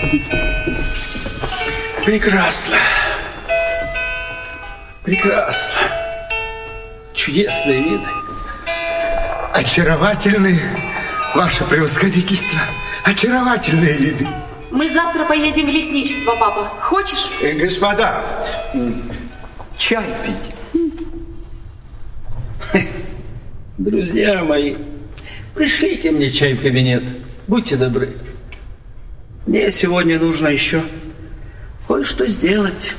Прекрасно. Прекрасно. Чудесные виды. Очаровательные, ваше превосходительство. Очаровательные виды. Мы завтра поедем в лесничество, папа. Хочешь? Господа, чай пить. Друзья мои, пришлите мне чай в кабинет. Будьте добры. Мне сегодня нужно еще кое-что сделать.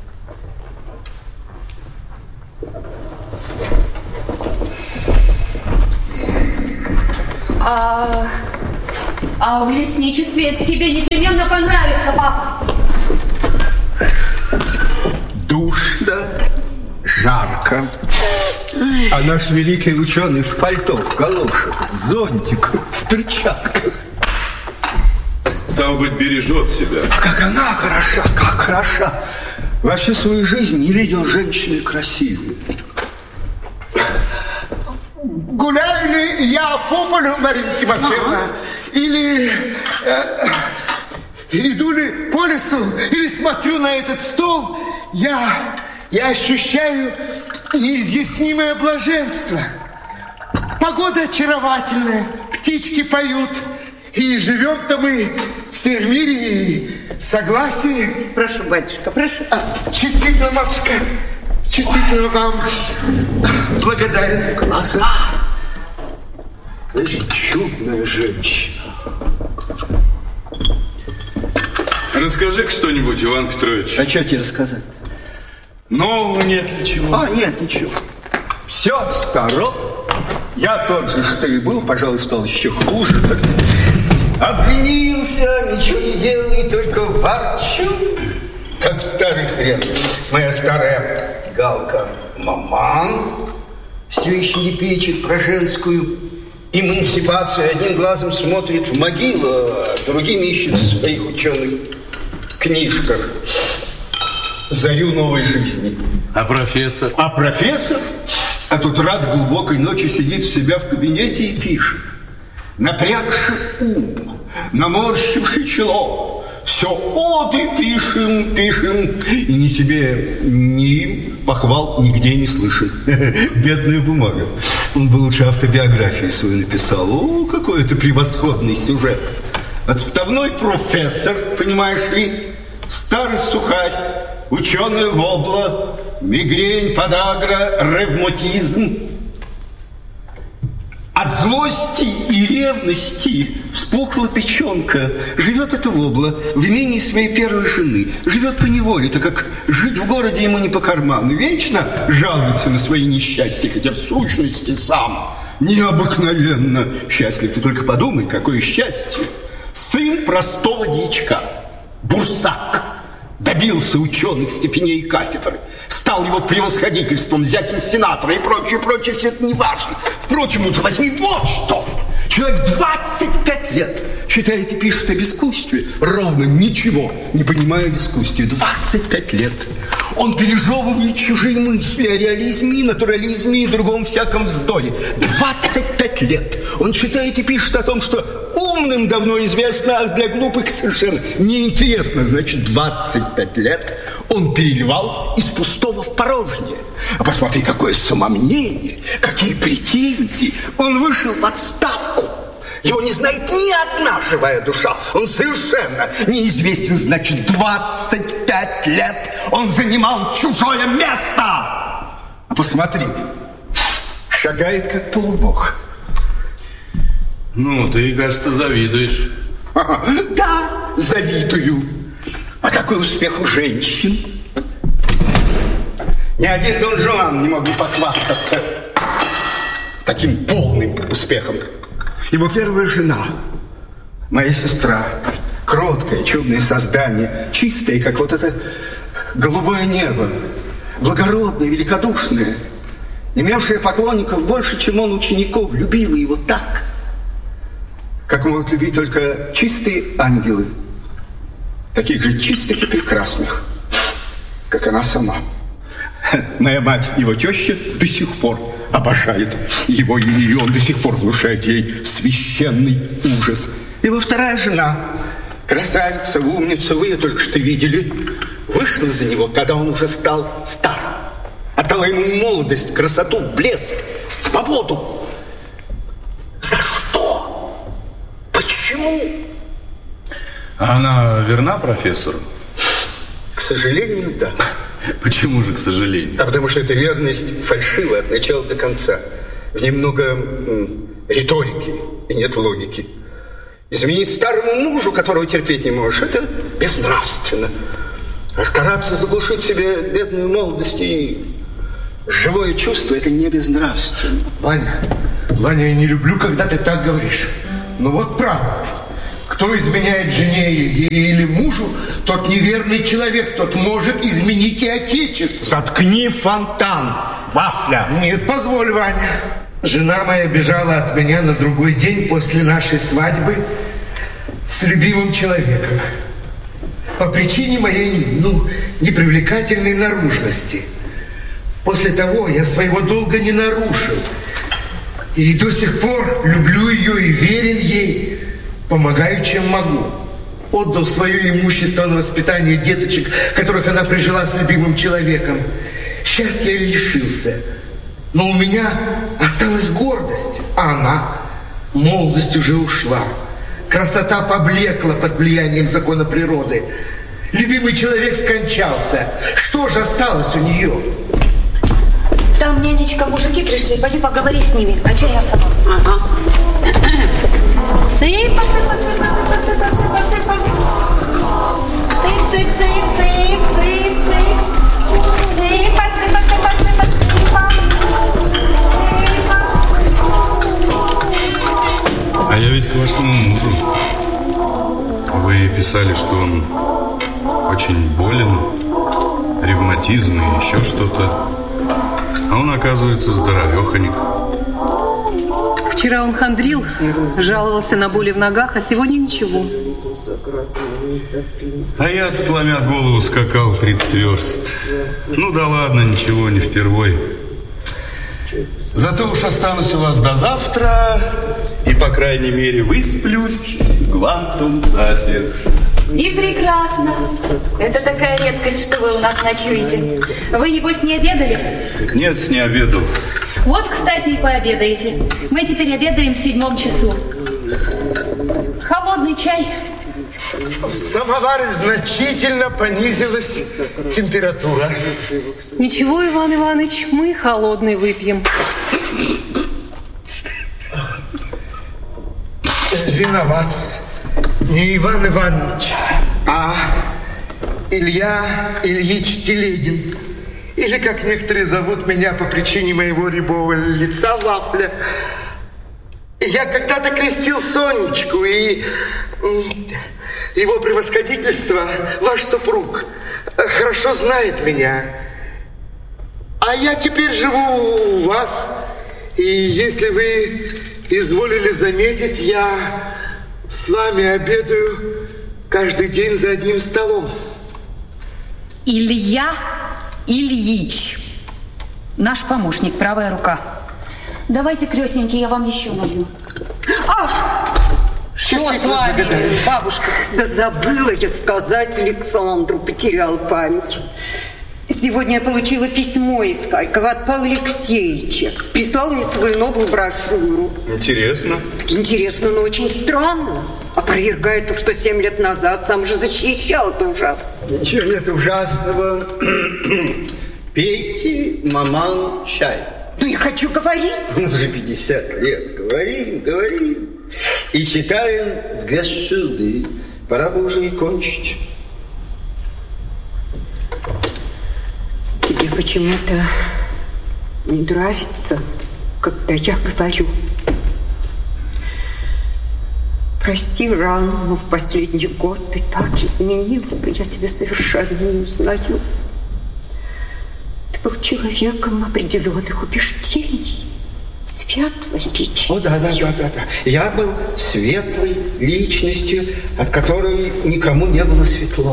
А в лесничестве тебе непременно понравится, папа. Душно, жарко. А наш великий ученый в пальто, в галошах, с зонтиком, в перчатках. Стало быть, бережет себя. А как она хороша, как хороша. Во всю свою жизнь не видел женщины красивой. Гуляю ли я по полю, Марина Тимофеевна? Или иду ли по лесу? Или смотрю на этот стол? Я ощущаю неизъяснимое блаженство. Погода очаровательная, птички поют. И живем-то мы все в мире и в согласии. Прошу, батюшка, прошу. Чувствительно, матушка, чувствительно вам благодарен. Глаза. Чудная женщина. Расскажи-ка что-нибудь, Иван Петрович. А что тебе рассказать? Нового нет ли чего? Нет ничего. Все старо. Я тот же, что и был, пожалуй, стал еще хуже. Так. Обленился, ничего не делаю, только ворчу, как старый хрен. Моя старая галка маман все еще не печет про женскую эмансипацию. Одним глазом смотрит в могилу, а другим ищет в своих ученых книжках зарю новой жизни. А профессор? А профессор? А тут рад глубокой ночи сидит у себя в кабинете и пишет. Напрягши ум, наморщивши чело, все оды пишем, и ни себе, ни им похвал нигде не слышим. Бедная бумага. Он бы лучше автобиографию свою написал. О, какой это превосходный сюжет. Отставной профессор, понимаешь ли, старый сухарь, ученый вобла, мигрень, подагра, ревматизм. От злости и ревности вспухла печенка. Живет эта вобла в имении своей первой жены. Живет по неволе, так как жить в городе ему не по карману. Вечно жалуется на свои несчастья, хотя в сущности сам необыкновенно счастлив. Ты только подумай, какое счастье. Сын простого дьячка, бурсак, добился ученых степеней кафедры, стал его превосходительством, зятем сенатора и прочее, все это не важно. Впрочем, вот возьми вот что. Человек 25 лет читает и пишет об искусстве, ровно ничего не понимая в искусстве. 25 лет. Он пережевывает чужие мысли о реализме, натурализме и другом всяком вздоре. 25 лет. Он читает и пишет о том, что умным давно известно, а для глупых совершенно неинтересно. Значит, 25 лет он переливал из пустого в порожнее. А посмотри, какое самомнение, какие претензии. Он вышел в отставку. Его не знает ни одна живая душа. Он совершенно неизвестен. Значит, 25 лет он занимал чужое место. А посмотри, шагает как полубог. Ну, ты, кажется, завидуешь. Да, завидую. А какой успех у женщин? Ни один Дон Жуан не мог бы похвастаться таким полным успехом. Его первая жена, моя сестра, кроткое, чудное создание, чистое, как вот это голубое небо, благородное, великодушное, имевшая поклонников больше, чем он учеников, любила его так, как могут любить только чистые ангелы, таких же чистых и прекрасных, как она сама. Моя мать, его теща, до сих пор обожает его, и он до сих пор внушает ей священный ужас. Его вторая жена, Красавица, умница, вы ее только что видели. Вышла за него, когда он уже стал стар. Отдала ему молодость, красоту, блеск, свободу. За что? Почему? А она верна профессору? К сожалению, да. Почему же, к сожалению? А потому что эта верность фальшивая от начала до конца. В ней много риторики и нет логики. Изменить старому мужу, которого терпеть не можешь, это безнравственно. А стараться заглушить себе бедную молодость и живое чувство, это не безнравственно. Ваня, я не люблю, когда ты так говоришь. Но вот правда. Кто изменяет жене или мужу, тот неверный человек, тот может изменить и отечество. Заткни фонтан, Вафля. Нет, позволь, Ваня. Жена моя бежала от меня на другой день после нашей свадьбы с любимым человеком. По причине моей, непривлекательной наружности. После того я своего долга не нарушил. И до сих пор люблю ее и верен ей. Помогаю, чем могу. Отдал свое имущество на воспитание деточек, которых она прижила с любимым человеком. Счастья лишился. Но у меня осталась гордость, а она, молодость уже ушла. Красота поблекла под влиянием закона природы. Любимый человек скончался. Что же осталось у нее? Там, нянечка, мужики пришли. Пойди поговори с ними. А че я сама? Ага. Цыпа, цыпа, цыпа, цыпа, цыпа, цыпа, цыпа. Цып, цып, цып, цып, цып, цып. Цыпа, цыпа, цыпа, цыпа, цыпа. А я ведь к вашему мужу. Вы писали, что он очень болен, ревматизм и еще что-то. А он, оказывается, здоровеханик. Вчера он хандрил, жаловался на боли в ногах, а сегодня ничего. А я, сломя голову, скакал 30 верст. Ну да ладно, ничего, не впервой. Зато уж останусь у вас до завтра и, по крайней мере, высплюсь. Гвантум сасис. И прекрасно. Это такая редкость, что вы у нас ночуете. Вы, небось, не обедали? Нет, не обедал. Вот, кстати, и пообедаете. Мы теперь обедаем в 7 часу. Холодный чай. В самоваре значительно понизилась температура. Ничего, Иван Иванович, мы холодный выпьем. Виноват не Иван Иванович, а Илья Ильич Телегин. Или, как некоторые зовут меня по причине моего рябого лица, Вафля. Я когда-то крестил Сонечку, и его превосходительство, ваш супруг, хорошо знает меня. А я теперь живу у вас, и если вы изволили заметить, я с вами обедаю каждый день за одним столом. Илья Ильич, наш помощник, правая рука. Давайте, крестненький, я вам еще налью. Что с вами, бабушка? Да забыла я сказать Александру, потерял память. Сегодня я получила письмо из Харькова от Павла Алексеевича. Прислал мне свою новую брошюру. Интересно. Интересно, но очень странно. Опровергает то, что 7 лет назад сам же защищал. Это ужасно. Ничего нет ужасного. Пейте, маман, чай. Ну, я хочу говорить. Ну, уже 50 лет. Говорим. И читаем Гесшилды. Пора бы уже и кончить. Тебе почему-то не нравится, когда я говорю. Прости, Жан, но в последний год ты так изменился, я тебя совершенно не узнаю. Ты был человеком определенных убеждений, светлой личностью. О, да. Я был светлой личностью, от которой никому не было светло.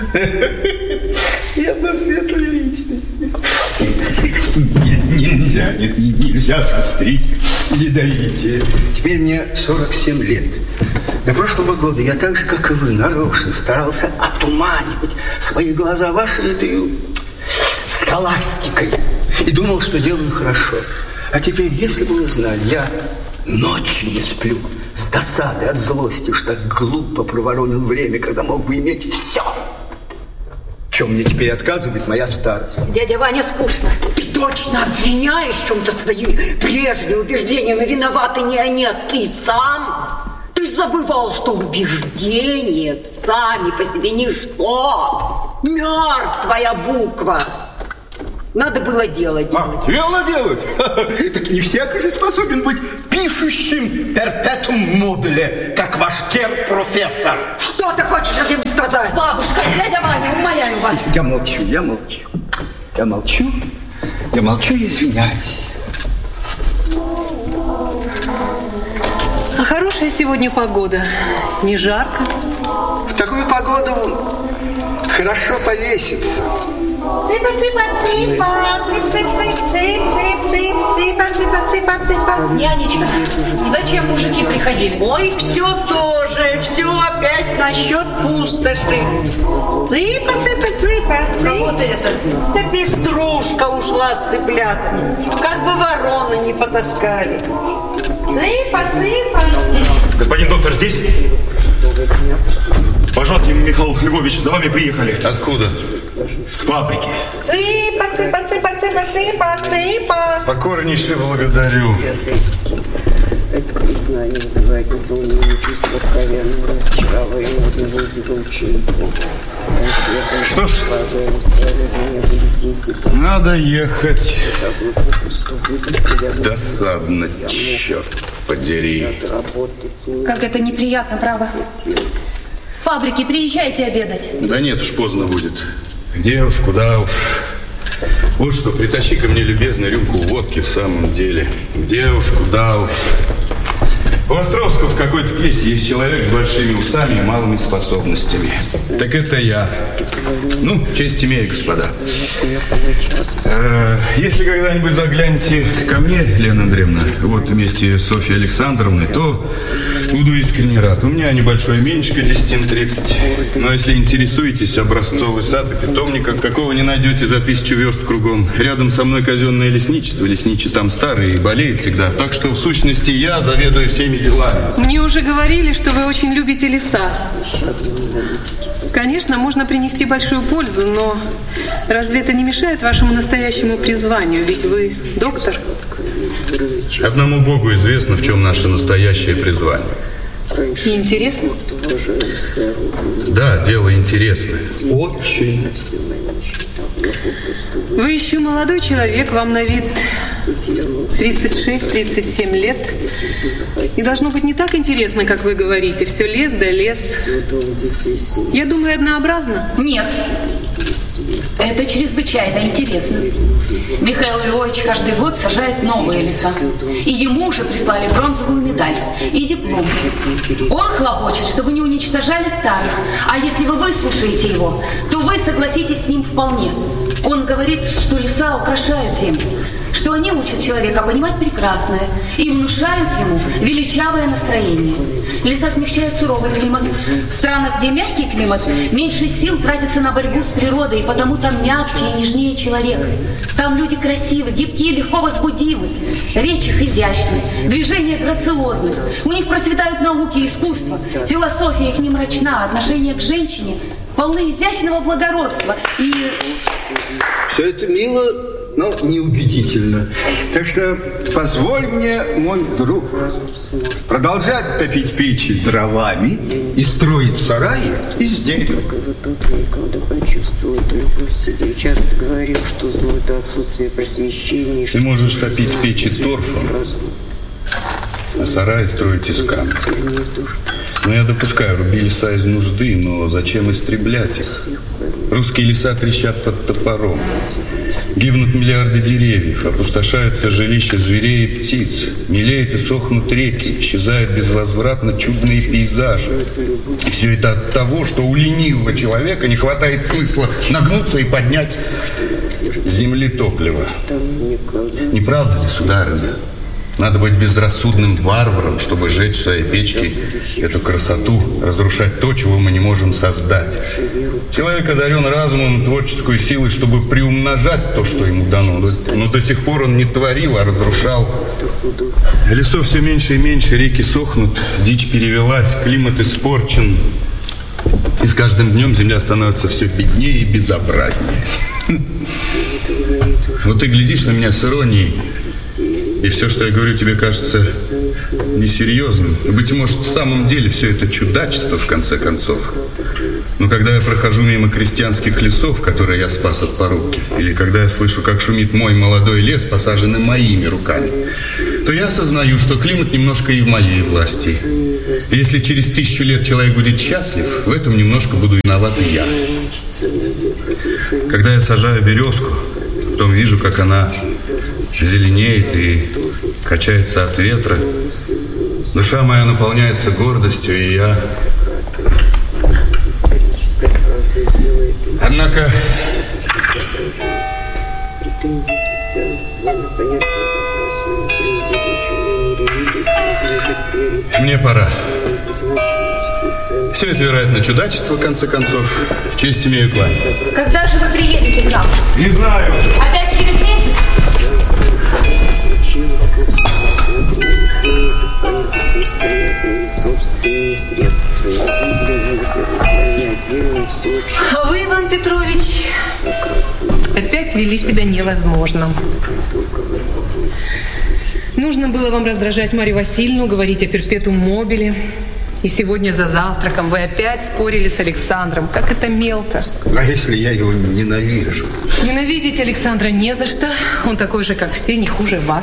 Я был светлой личностью. Нельзя сострить ядовитие. Теперь мне 47 лет. До прошлого года я так же, как и вы, нарочно старался отуманивать свои глаза вашей этой схоластикой. И думал, что делаю хорошо. А теперь, если бы вы знали, я ночью не сплю. С досады, от злости, что так глупо проворонил время, когда мог бы иметь все. В чем мне теперь отказывает моя старость? Дядя Ваня, скучно. Ты точно обвиняешь в чем-то свои прежние убеждения, но виноваты не они, а ты сам. Ты забывал, что убеждения сами по себе ничто. Мертвая буква. Надо было делать. Дело делать? Так не всякий же способен быть пишущим перпетум мобиле, как ваш профессор. Что ты хочешь этим сказать? Бабушка, дядя Ваня, умоляю вас. Я молчу и извиняюсь. А хорошая сегодня погода. Не жарко. В такую погоду хорошо повеситься. Нянечка, зачем мужики приходили? Ой, все тоже, все опять насчет пустоши. Цыпа. Вот это. Так здесь дружка ушла с цыплятами. Как бы вороны не потаскали. Цыпа. Господин доктор здесь? Пожалуйста, Михаил Львович, за вами приехали. Откуда? С фабрики. Цыпа. Покорнейше благодарю. Это признание вызывает недоумение, чувство откровенного разочарования одного учеников. Что ж, надо ехать. Досадно, черт подери. Как это неприятно, право. С фабрики приезжайте обедать. Да нет уж, поздно будет. Где уж, куда уж. Вот что, притащи ко мне, любезно, рюмку водки в самом деле. Где уж, куда уж. У Островского в какой-то пьесе есть человек с большими усами и малыми способностями. Так это я. Ну, честь имею, господа. Если когда-нибудь заглянете ко мне, Лена Андреевна, вот вместе с Софьей Александровной, то буду искренне рад. У меня небольшое меньшко, 10-30. Но если интересуетесь, образцовый сад и питомник, какого не найдете за 1000 верст кругом. Рядом со мной казенное лесничество. Лесничий там старый и болеет всегда. Так что, в сущности, я заведую всеми делами. Мне уже говорили, что вы очень любите леса. Конечно, можно принести большую пользу, но разве это не мешает вашему настоящему призванию? Ведь вы доктор. Одному Богу известно, в чем наше настоящее призвание. И интересно? Да, дело интересное. Очень. Вы еще молодой человек, вам на вид 36-37 лет. И должно быть не так интересно, как вы говорите. Все лес да лес. Я думаю, однообразно. Нет. Это чрезвычайно интересно. Михаил Львович каждый год сажает новые леса. И ему уже прислали бронзовую медаль и диплом. Он хлопочет, чтобы не уничтожали старых. А если вы выслушаете его, то вы согласитесь с ним вполне. Он говорит, что леса украшают землю, что они учат человека понимать прекрасное и внушают ему величавое настроение. Леса смягчают суровый климат. В странах, где мягкий климат, меньше сил тратится на борьбу с природой, и потому там мягче и нежнее человек. Там люди красивы, гибкие, легко возбудимы. Речь их изящная, движения грациозны. У них процветают науки и искусство. Философия их не мрачна, отношение к женщине полны изящного благородства. И... Все это мило, но неубедительно. Так что позволь мне, мой друг, продолжать топить печи дровами и строить сараи из дерева. Часто говорил, что зло – это отсутствие просвещения. Ты можешь топить печи торфом, а сараи строить из камня. Но я допускаю, руби леса из нужды, но зачем истреблять их? Русские леса трещат под топором. Гибнут миллиарды деревьев, опустошаются жилища зверей и птиц, мелеют и сохнут реки, исчезают безвозвратно чудные пейзажи. И все это от того, что у ленивого человека не хватает смысла нагнуться и поднять с земли топливо. Не правда ли, сударыня? Надо быть безрассудным варваром, чтобы жечь в своей печке эту красоту, разрушать то, чего мы не можем создать. Человек одарен разумом, творческой силой, чтобы приумножать то, что ему дано. Но до сих пор он не творил, а разрушал. Лесов все меньше и меньше, реки сохнут, дичь перевелась, климат испорчен. И с каждым днем земля становится все беднее и безобразнее. Вот ты глядишь на меня с иронией, и все, что я говорю, тебе кажется несерьезным. И, быть может, в самом деле все это чудачество, в конце концов. Но когда я прохожу мимо крестьянских лесов, которые я спас от порубки, или когда я слышу, как шумит мой молодой лес, посаженный моими руками, то я осознаю, что климат немножко и в моей власти. И если через 1000 лет человек будет счастлив, в этом немножко буду виноват и я. Когда я сажаю березку, потом вижу, как она зеленеет и качается от ветра, душа моя наполняется гордостью, и я... Однако... Мне пора. Все это, вероятно, чудачество, в конце концов. Честь имею кланяться. Когда же вы приедете к нам? Не знаю. Опять через месяц? А вы, Иван Петрович, опять вели себя невозможно. Нужно было вам раздражать Марию Васильевну, говорить о перпетум мобиле. И сегодня за завтраком вы опять спорили с Александром. Как это мелко. А если я его ненавижу? Ненавидеть Александра не за что. Он такой же, как все, не хуже вас.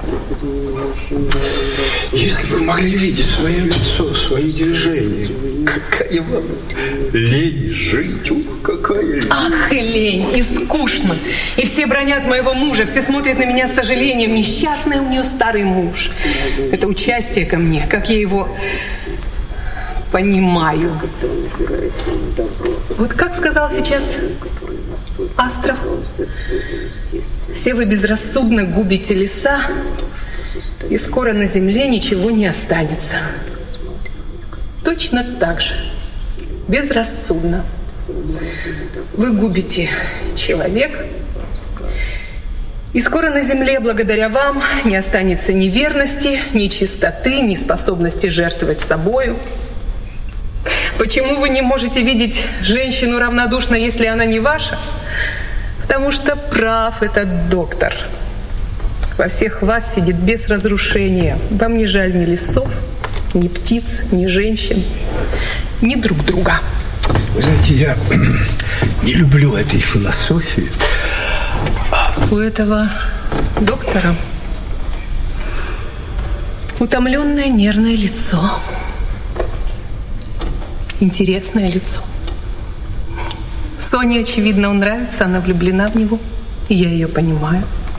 Если бы вы могли видеть свое лицо, свои движения, какая вам лень жить, какая лень. Ах, и лень, и скучно. И все бранят моего мужа, все смотрят на меня с сожалением. Несчастный у нее старый муж. Это участие ко мне, как я его... понимаю. Вот как сказал сейчас Астров, все вы безрассудно губите леса, и скоро на земле ничего не останется. Точно так же, безрассудно. Вы губите человека, и скоро на земле, благодаря вам, не останется ни верности, ни чистоты, ни способности жертвовать собою. Почему вы не можете видеть женщину равнодушно, если она не ваша? Потому что прав этот доктор. Во всех вас сидит без разрушения. Вам не жаль ни лесов, ни птиц, ни женщин, ни друг друга. Вы знаете, я не люблю этой философии. У этого доктора утомленное нервное лицо. Интересное лицо. Соне, очевидно, он нравится, она влюблена в него, и я ее понимаю.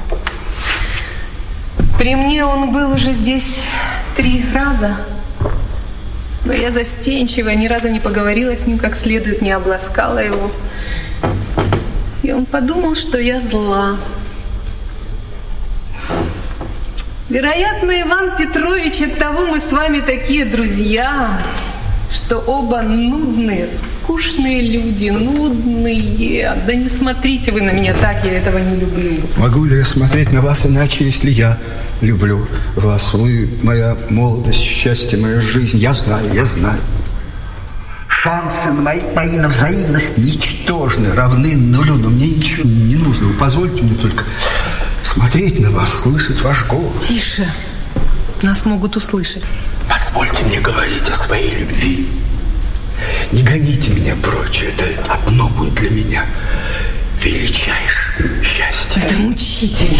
При мне он был уже здесь 3 раза, но я застенчивая, ни разу не поговорила с ним как следует, не обласкала его. И он подумал, что я зла. Вероятно, Иван Петрович, оттого мы с вами такие друзья, что оба нудные, скучные люди, нудные. Да не смотрите вы на меня так, я этого не люблю. Могу ли я смотреть на вас иначе, если я люблю вас? Вы моя молодость, счастье, моя жизнь. Я знаю. Шансы мои на взаимность ничтожны, равны нулю, но мне ничего не нужно. Вы позвольте мне только смотреть на вас, слышать ваш голос. Тише, нас могут услышать. Позвольте мне говорить о своей любви. Не гоните меня прочь. Это одно будет для меня величайшее счастье. Это мучительно.